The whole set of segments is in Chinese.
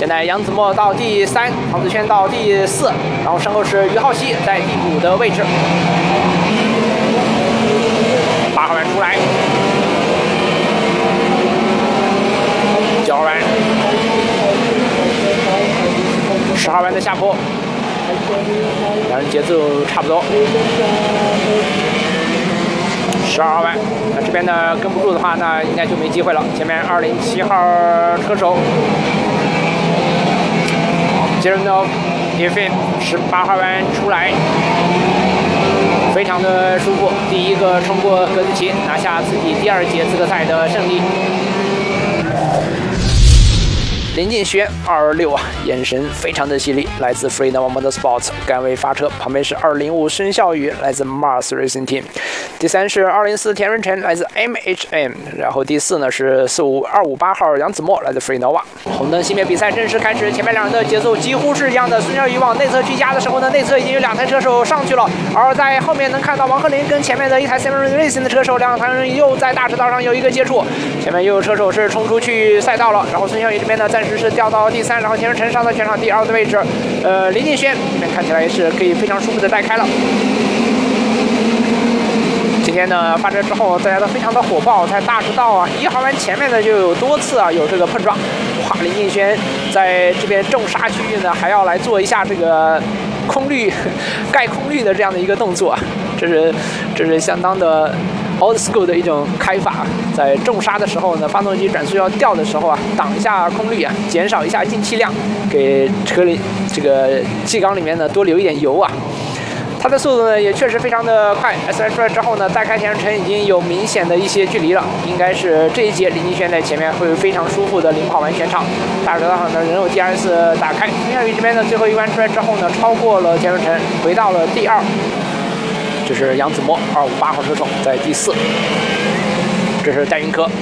现在杨子墨到第3，黄子轩到第4，然后身后是于浩熙在第5的位置。8号弯出来，9号弯，10号弯的下坡，两人节奏差不多。12号弯，那这边呢跟不住的话，那应该就没机会了。前面207号车手 Jerno Yefim 18号弯出来，非常的舒服，第一个冲过格子旗，拿下自己第2节资格赛的胜利。林敬轩226啊，眼神非常的犀利，来自 Freedom Motorsports 甘威发车，旁边是205孙孝宇，来自 Mars Racing Team， 第3是204田润成，来自 MHM， 然后第4呢是258号杨子墨，来自 Freenova。红灯熄灭，比赛正式开始，前面两人的节奏几乎是一样的。孙孝宇往内侧去压的时候呢，内侧已经有2台车手上去了，而在后面能看到王鹤林跟前面的一台 Seven Racing 的车手，两台人又在大直道上有一个接触，前面又有车手是冲出去赛道了，然后孙孝宇这边呢暂时是掉到第3，然后田润成上到全场第2的位置。林敬轩这边看起来是可以非常舒服的带开了。今天呢发车之后，大家都非常的火爆，在大直道啊1号弯前面呢就有多次啊有这个碰撞。哇，林敬轩在这边重刹区域呢还要来做一下这个空滤盖空滤的这样的一个动作，这是相当的 old school 的一种开法。在重刹的时候呢，发动机转速要掉的时候啊，挡一下空滤啊，减少一下进气量，给车里这个气缸里面呢多留一点油啊。它的速度呢也确实非常的快 ，SI 出来之后呢，带开田润成已经有明显的一些距离了，应该是这一节林敬轩在前面会非常舒服的领跑完全场。大直道上呢仍有 DRS 打开，孙孝宇这边的最后一弯出来之后呢，超过了田润成，回到了第2。这是杨子墨258号车手在第4，这是戴云科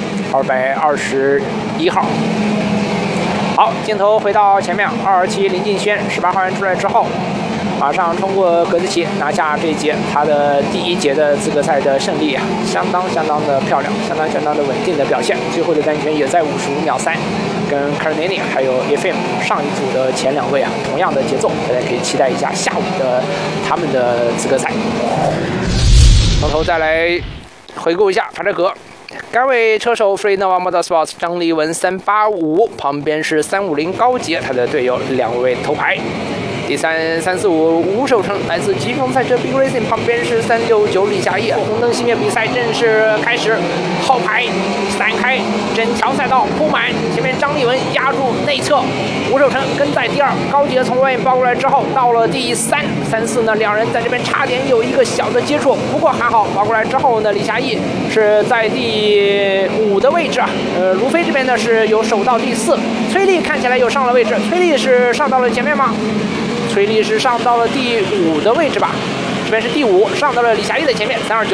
221号。好，镜头回到前面，227林敬轩18号弯出来之后，马上冲过格子旗，拿下这一节他的第1节的资格赛的胜利啊，相当的漂亮，相当的稳定的表现。最后的单圈也在55秒3，跟 Carnani 还有 Yefim 上一组的前2位啊，同样的节奏，大家可以期待一下下午的他们的资格赛。从头再来回顾一下发车格。该位车手 Freenova Motorsports 张立文385，旁边是350高捷，他的队友2位头排。第3 345吴守成来自吉丰赛车 Big Racing， 旁边是369李霞烨。红灯熄灭，比赛正式开始。后排散开，整条赛道铺满，前面张立文压住内侧，吴守成跟在第2，高捷从外面包过来之后，到了第3、3、4呢，两人在这边差点有一个小的接触，不过还好，包过来之后呢，李霞烨是在第5的位置啊。卢飞这边呢是有守到第4，崔丽看起来有上了位置，崔丽是上到了前面吗？崔丽是上到了第5的位置吧，这边是第5，上到了李霞烨的前面329。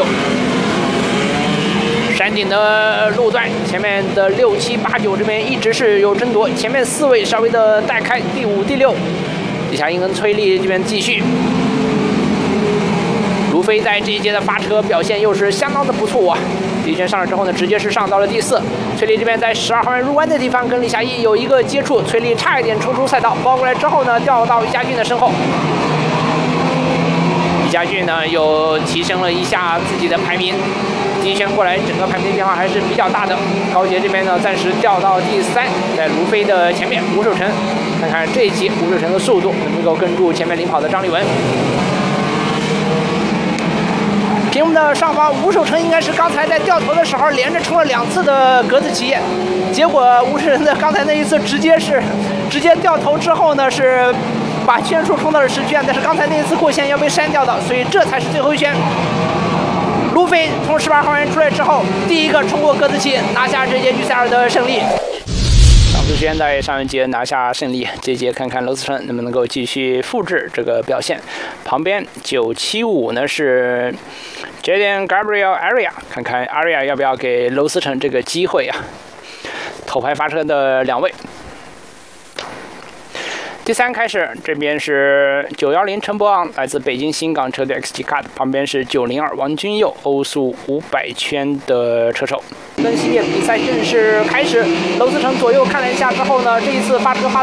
山顶的路段，前面的6、7、8、9这边一直是有争夺，前面4位稍微的带开，第5、第6，李霞烨跟崔丽这边继续。卢飞在这一节的发车表现又是相当的不错啊，第1圈上来之后呢，直接是上到了第4。崔丽这边在12号弯入弯的地方跟李霞烨有一个接触，崔丽差一点冲出赛道，包过来之后呢，掉到于家俊的身后。于家俊呢又提升了一下自己的排名，第1圈过来整个排名变化还是比较大的。高捷这边呢暂时掉到第3，在卢飞的前面。吴守成，看看这一节吴守成的速度能不能够跟住前面领跑的张立文。屏幕的上方，吴守成应该是刚才在掉头的时候连着冲了2次的格子旗，结果吴守成的刚才那一次直接掉头之后呢，是把圈数冲到了10圈，但是刚才那一次过线要被删掉的，所以这才是最后一圈。卢飞从18号弯出来之后，第一个冲过格子旗，拿下这届预赛2的胜利。张子轩在上一节拿下胜利，这节看看娄思成能不能够继续复制这个表现。旁边975呢是 Jaden Gabriel Aria， 看看 Aria 要不要给娄思成这个机会啊？头排发车的2位。第3开始，这边是910陈博昂，来自北京新港车队 XG Cut， 旁边是902王君佑，欧速500圈的车手。灯熄灭，比赛正式开始。娄思成左右看了一下之后呢，这一次发车发